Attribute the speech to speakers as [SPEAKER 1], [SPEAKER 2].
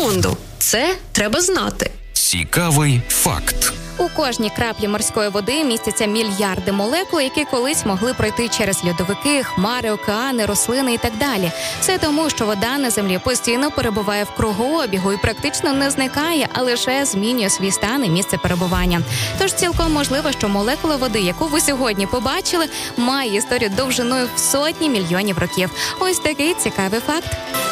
[SPEAKER 1] фонду. Це треба знати.
[SPEAKER 2] Цікавий факт.
[SPEAKER 3] У кожній краплі морської води містяться мільярди молекул, які колись могли пройти через льодовики, хмари, океани, рослини і так далі. Це тому, що вода на землі постійно перебуває в кругообігу і практично не зникає, а лише змінює свій стан і місце перебування. Тож цілком можливо, що молекула води, яку ви сьогодні побачили, має історію довжиною в сотні мільйонів років. Ось такий цікавий факт.